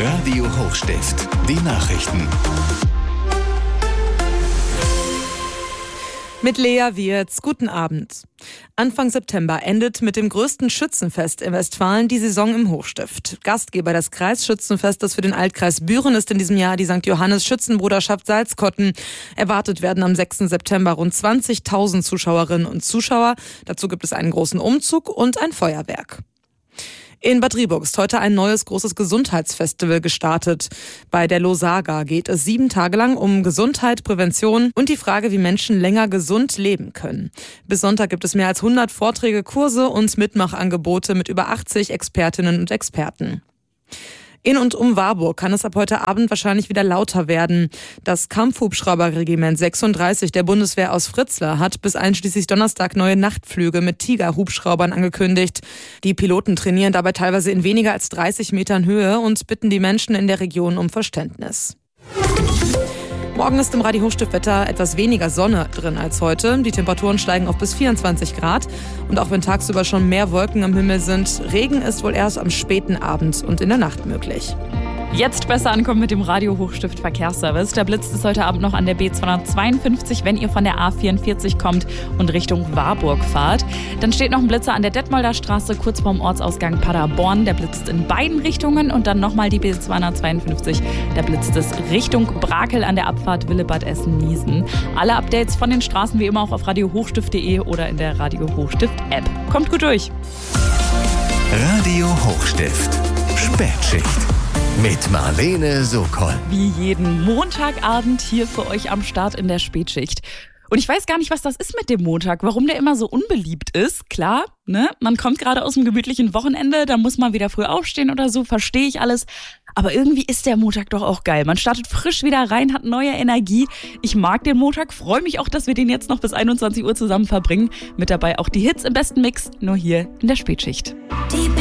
Radio Hochstift, die Nachrichten. Mit Lea Wirz, guten Abend. Anfang September endet mit dem größten Schützenfest in Westfalen die Saison im Hochstift. Gastgeber des Kreisschützenfestes für den Altkreis Büren ist in diesem Jahr die St. Johannes Schützenbruderschaft Salzkotten. Erwartet werden am 6. September rund 20.000 Zuschauerinnen und Zuschauer. Dazu gibt es einen großen Umzug und ein Feuerwerk. In Bad Rieburg ist heute ein neues großes Gesundheitsfestival gestartet. Bei der Losaga geht es 7 Tage lang um Gesundheit, Prävention und die Frage, wie Menschen länger gesund leben können. Bis Sonntag gibt es mehr als 100 Vorträge, Kurse und Mitmachangebote mit über 80 Expertinnen und Experten. In und um Warburg kann es ab heute Abend wahrscheinlich wieder lauter werden. Das Kampfhubschrauberregiment 36 der Bundeswehr aus Fritzlar hat bis einschließlich Donnerstag neue Nachtflüge mit Tiger-Hubschraubern angekündigt. Die Piloten trainieren dabei teilweise in weniger als 30 Metern Höhe und bitten die Menschen in der Region um Verständnis. Morgen ist im Radio Hochstift-Wetter etwas weniger Sonne drin als heute. Die Temperaturen steigen auf bis 24 Grad. Und auch wenn tagsüber schon mehr Wolken am Himmel sind, Regen ist wohl erst am späten Abend und in der Nacht möglich. Jetzt besser ankommen mit dem Radio Hochstift Verkehrsservice. Da blitzt es heute Abend noch an der B252, wenn ihr von der A44 kommt und Richtung Warburg fahrt. Dann steht noch ein Blitzer an der Detmolder Straße, kurz vorm Ortsausgang Paderborn. Der blitzt in beiden Richtungen. Und dann nochmal die B252. Da blitzt es Richtung Brakel an der Abfahrt Willebad-Essen-Niesen. Alle Updates von den Straßen wie immer auch auf radiohochstift.de oder in der Radio Hochstift-App. Kommt gut durch. Radio Hochstift, Spätschicht. Mit Marlene Sokol. Wie jeden Montagabend hier für euch am Start in der Spätschicht. Und ich weiß gar nicht, was das ist mit dem Montag, warum der immer so unbeliebt ist. Klar, ne? Man kommt gerade aus dem gemütlichen Wochenende, da muss man wieder früh aufstehen oder so, verstehe ich alles. Aber irgendwie ist der Montag doch auch geil. Man startet frisch wieder rein, hat neue Energie. Ich mag den Montag, freue mich auch, dass wir den jetzt noch bis 21 Uhr zusammen verbringen. Mit dabei auch die Hits im besten Mix, nur hier in der Spätschicht.